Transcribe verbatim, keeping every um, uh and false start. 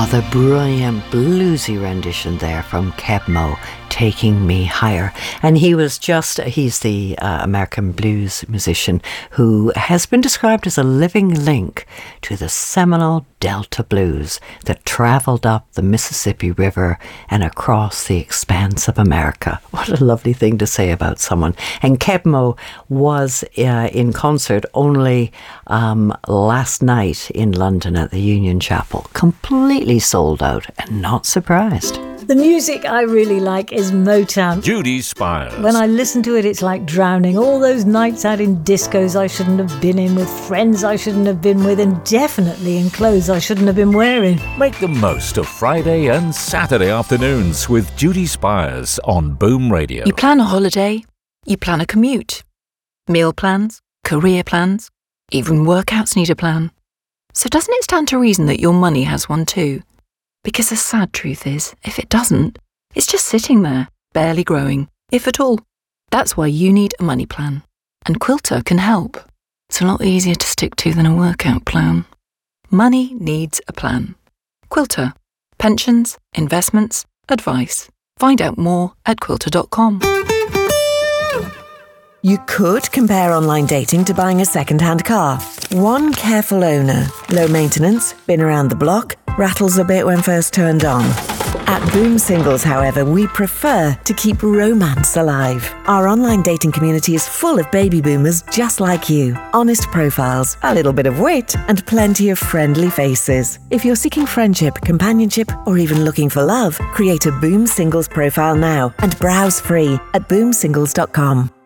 Oh, the brilliant bluesy rendition there from Keb Mo, Taking Me Higher. And he was just, he's the uh, American blues musician who has been described as a living link to the seminal Delta blues that travelled up the Mississippi River and across the expanse of America. What a lovely thing to say about someone. And Keb Mo was uh, in concert only um, last night in London at the Union Chapel. Completely sold out, and not surprised. The music I really like is Motown. Judy Spires. When I listen to it, it's like drowning. All those nights out in discos I shouldn't have been in, with friends I shouldn't have been with, and definitely in clothes I shouldn't have been wearing. Make the most of Friday and Saturday afternoons with Judy Spires on Boom Radio. You plan a holiday, you plan a commute, meal plans, career plans, even workouts need a plan. So doesn't it stand to reason that your money has one too? Because the sad truth is, if it doesn't, it's just sitting there, barely growing, if at all. That's why you need a money plan. And Quilter can help. It's a lot easier to stick to than a workout plan. Money needs a plan. Quilter. Pensions, investments, advice. Find out more at quilter dot com. You could compare online dating to buying a second-hand car. One careful owner, low maintenance, been around the block, rattles a bit when first turned on. At Boom Singles, however, we prefer to keep romance alive. Our online dating community is full of baby boomers just like you. Honest profiles, a little bit of wit, and plenty of friendly faces. If you're seeking friendship, companionship, or even looking for love, create a Boom Singles profile now and browse free at boom singles dot com.